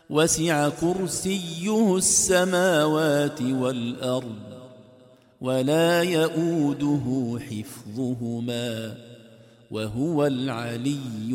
وسع كرسيه السماوات والأرض ولا يئوده حفظهما وهو العلي